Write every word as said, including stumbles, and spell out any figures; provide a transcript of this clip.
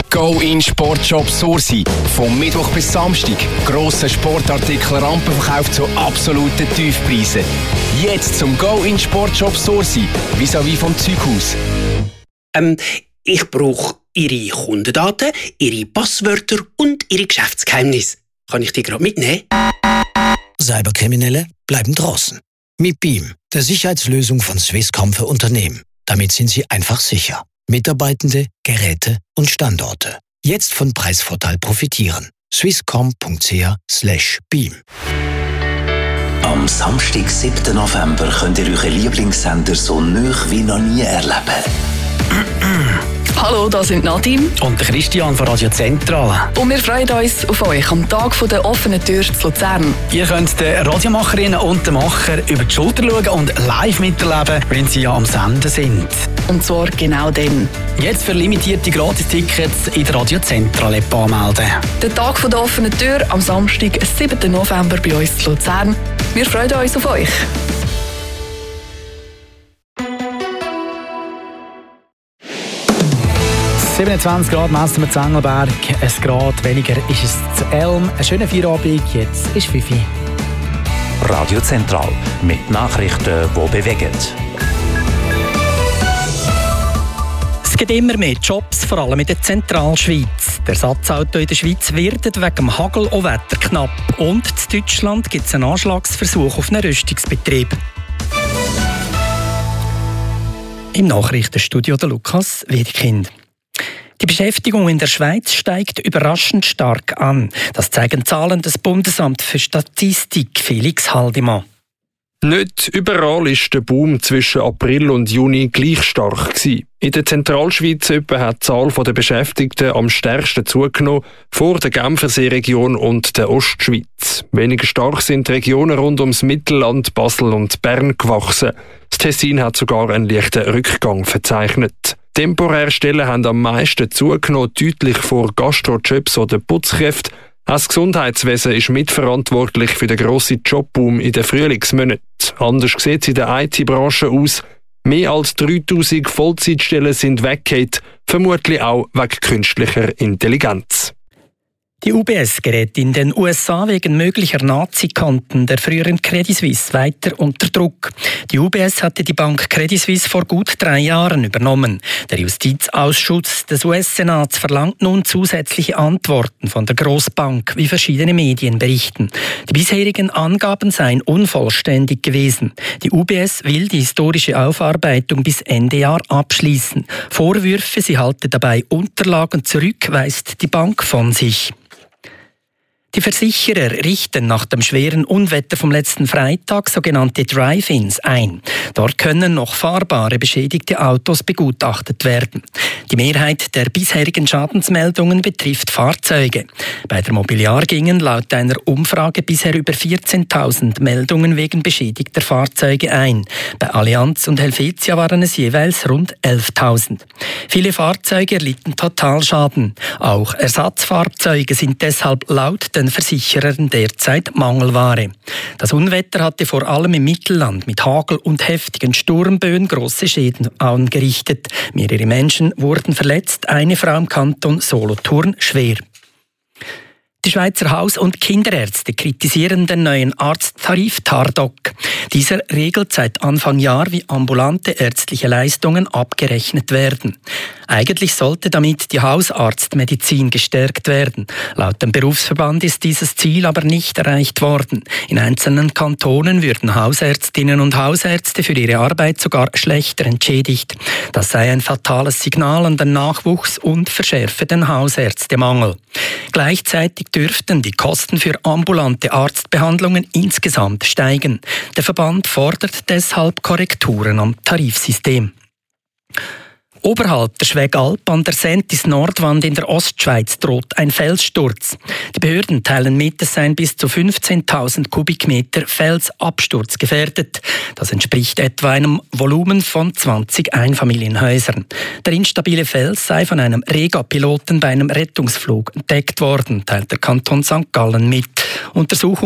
Go in Sportshop Sursi. Vom Mittwoch bis Samstag. Grosser Sportartikel Rampenverkauf zu absoluten Tiefpreisen. Jetzt zum Go in Sportshop Sursi. Vis-à-vis vom Zeughaus. Ähm, ich brauche Ihre Kundendaten, Ihre Passwörter und Ihre Geschäftsgeheimnisse. Kann ich die gerade mitnehmen? Cyberkriminelle bleiben draußen. Mit Beam, der Sicherheitslösung von Swisscom für Unternehmen. Damit sind Sie einfach sicher. Mitarbeitende, Geräte und Standorte. Jetzt von Preisvorteil profitieren. swisscom.ch slash beam. Am Samstag, siebten November, könnt ihr euren Lieblingssender so nah wie noch nie erleben. Hallo, da sind Nadine und Christian von Radio Zentral. Und wir freuen uns auf euch am Tag der offenen Tür zu Luzern. Ihr könnt den Radiomacherinnen und den Macher über die Schulter schauen und live miterleben, wenn sie ja am Senden sind. Und zwar genau dann. Jetzt für limitierte Gratis-Tickets in der Radio Zentral-App anmelden. Der Tag der offenen Tür am Samstag, siebten November bei uns zu Luzern. Wir freuen uns auf euch. siebenundzwanzig Grad messen wir zu Engelberg, ein Grad weniger ist es zu Elm. Einen schönen Feierabend, jetzt ist fünf Uhr. Radio Zentral mit Nachrichten, die bewegen. Es gibt immer mehr Jobs, vor allem in der Zentralschweiz. Der Ersatzauto in der Schweiz wird wegen dem Hagel und Wetter knapp. Und in Deutschland gibt es einen Anschlagsversuch auf einen Rüstungsbetrieb. Im Nachrichtenstudio der Lukas Wiedekind. Die Beschäftigung in der Schweiz steigt überraschend stark an. Das zeigen Zahlen des Bundesamts für Statistik. Felix Haldimann. Nicht überall war der Boom zwischen April und Juni gleich stark gewesen. In der Zentralschweiz etwa hat die Zahl der Beschäftigten am stärksten zugenommen, vor der Genferseeregion und der Ostschweiz. Weniger stark sind die Regionen rund ums Mittelland, Basel und Bern gewachsen. Das Tessin hat sogar einen leichten Rückgang verzeichnet. Temporäre Stellen haben am meisten zugenommen, deutlich vor Gastrojobs oder Putzkräften. Auch das Gesundheitswesen ist mitverantwortlich für den grossen Jobboom in den Frühlingsmonaten. Anders sieht es in der I T-Branche aus. Mehr als dreitausend Vollzeitstellen sind weggefallen, vermutlich auch wegen künstlicher Intelligenz. Die U B S gerät in den U S A wegen möglicher Nazi-Konten der früheren Credit Suisse weiter unter Druck. Die U B S hatte die Bank Credit Suisse vor gut drei Jahren übernommen. Der Justizausschuss des U S-Senats verlangt nun zusätzliche Antworten von der Großbank, wie verschiedene Medien berichten. Die bisherigen Angaben seien unvollständig gewesen. Die U B S will die historische Aufarbeitung bis Ende Jahr abschließen. Vorwürfe, sie halte dabei Unterlagen zurück, weist die Bank von sich. Die Versicherer richten nach dem schweren Unwetter vom letzten Freitag sogenannte Drive-ins ein. Dort können noch fahrbare beschädigte Autos begutachtet werden. Die Mehrheit der bisherigen Schadensmeldungen betrifft Fahrzeuge. Bei der Mobiliar gingen laut einer Umfrage bisher über vierzehntausend Meldungen wegen beschädigter Fahrzeuge ein. Bei Allianz und Helvetia waren es jeweils rund elftausend. Viele Fahrzeuge erlitten Totalschaden. Auch Ersatzfahrzeuge sind deshalb laut den Versicherern derzeit Mangelware. Das Unwetter hatte vor allem im Mittelland mit Hagel und heftigen Sturmböen große Schäden angerichtet. Mehrere Menschen wurden verletzt, eine Frau im Kanton Solothurn schwer. Die Schweizer Haus- und Kinderärzte kritisieren den neuen Arzttarif TARDOC. Dieser regelt seit Anfang Jahr, wie ambulante ärztliche Leistungen abgerechnet werden. Eigentlich sollte damit die Hausarztmedizin gestärkt werden. Laut dem Berufsverband ist dieses Ziel aber nicht erreicht worden. In einzelnen Kantonen würden Hausärztinnen und Hausärzte für ihre Arbeit sogar schlechter entschädigt. Das sei ein fatales Signal an den Nachwuchs und verschärfe den Hausärztemangel. Gleichzeitig dürften die Kosten für ambulante Arztbehandlungen insgesamt steigen. Der Verband fordert deshalb Korrekturen am Tarifsystem. Oberhalb der Schwegalp an der Sentis-Nordwand in der Ostschweiz droht ein Felssturz. Die Behörden teilen mit, es seien bis zu fünfzehntausend Kubikmeter Felsabsturz gefährdet. Das entspricht etwa einem Volumen von zwanzig Einfamilienhäusern. Der instabile Fels sei von einem Rega-Piloten bei einem Rettungsflug entdeckt worden, teilt der Kanton Sankt Gallen mit. Untersuchungen